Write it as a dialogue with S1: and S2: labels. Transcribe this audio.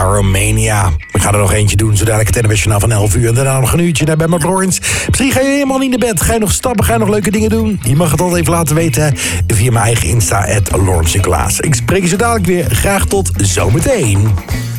S1: Pyromania. We gaan er nog eentje doen, zo dadelijk het NOS Journaal van 11 uur. En daarna nog een uurtje naar bij Lawrence. Misschien ga je helemaal niet naar bed. Ga je nog stappen, ga je nog leuke dingen doen? Je mag het altijd even laten weten via mijn eigen Insta, @Lawrence Nicolaas. Ik spreek je zo dadelijk weer. Graag tot zometeen.